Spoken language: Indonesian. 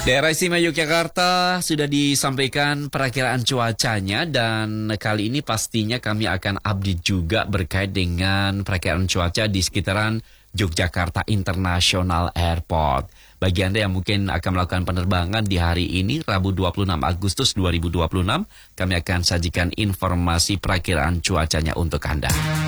Daerah Istimewa Yogyakarta sudah disampaikan perakiraan cuacanya dan kali ini pastinya kami akan update juga berkait dengan perakiraan cuaca di sekitaran Yogyakarta International Airport. Bagi Anda yang mungkin akan melakukan penerbangan di hari ini, Rabu 26 Agustus 2026, kami akan sajikan informasi perakiraan cuacanya untuk Anda.